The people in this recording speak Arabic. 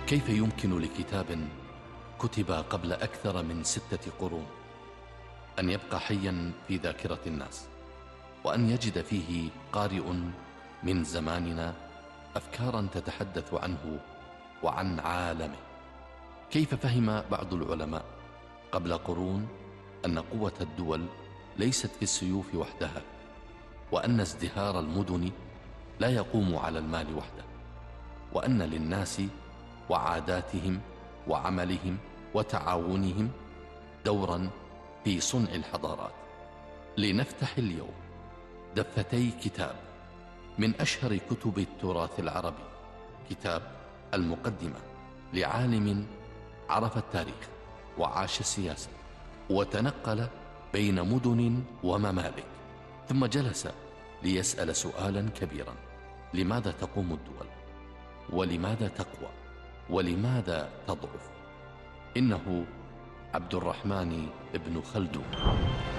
كيف يمكن لكتاب كتب قبل أكثر من 6 قرون أن يبقى حيا في ذاكرة الناس، وأن يجد فيه قارئ من زماننا أفكارا تتحدث عنه وعن عالمه؟ كيف فهم بعض العلماء قبل قرون أن قوة الدول ليست في السيوف وحدها، وأن ازدهار المدن لا يقوم على المال وحده، وأن للناس وعاداتهم وعملهم وتعاونهم دورا في صنع الحضارات؟ لنفتح اليوم دفتي كتاب من أشهر كتب التراث العربي، كتاب المقدمة لعالم عرف التاريخ وعاش السياسة وتنقل بين مدن وممالك، ثم جلس ليسأل سؤالا كبيرا: لماذا تقوم الدول؟ ولماذا تقوى؟ ولماذا تضعف؟ إنه عبد الرحمن بن خلدون.